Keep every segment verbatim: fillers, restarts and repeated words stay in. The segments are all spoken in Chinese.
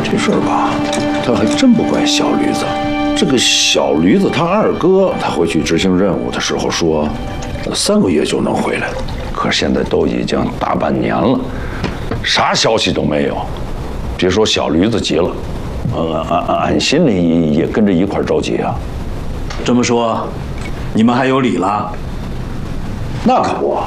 这事儿吧，他还真不怪小驴子。这个小驴子他二哥，他回去执行任务的时候说，三个月就能回来，可现在都已经大半年了，啥消息都没有。别说小驴子急了，呃，俺俺俺心里也跟着一块着急啊。 这么说，你们还有理了？ 那可不。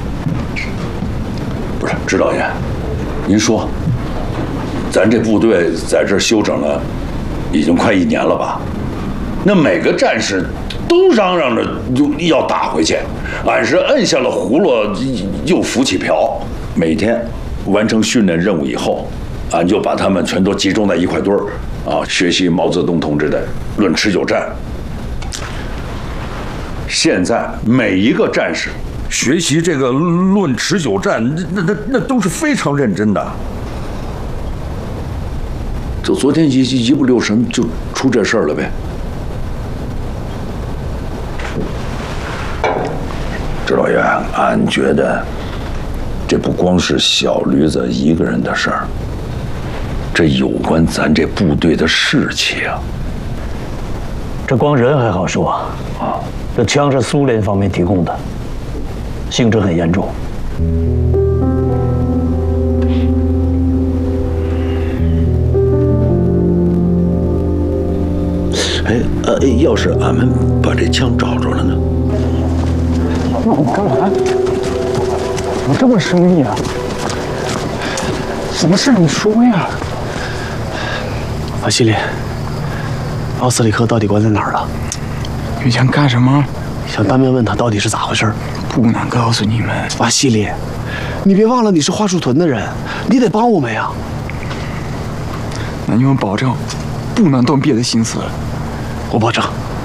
不是，指导员，您说，咱这部队在这儿休整了，已经快一年了吧？那每个战士都嚷嚷着就要打回去，俺是摁下了葫芦又浮起瓢。每天完成训练任务以后，俺就把他们全都集中在一块堆儿啊，学习毛泽东同志的《论持久战》。现在每一个战士学习这个《论持久战》，那那那都是非常认真的。就昨天一一不留神就出这事儿了呗。指导员，俺觉得这不光是小驴子一个人的事儿，这有关咱这部队的士气啊。 这光人还好说啊，这枪是苏联方面提供的，性质很严重。 哎呃，要是俺们把这枪找着了呢？ 那你干嘛？怎么这么生硬啊？什么事你说呀？ 瓦西里，奥斯里克到底关在哪儿了？ 你想干什么？ 想当面问他到底是咋回事。 不能告诉你们。 瓦西里，你别忘了你是华树屯的人，你得帮我们呀。 那你们保证不能动别的心思？ 我保证。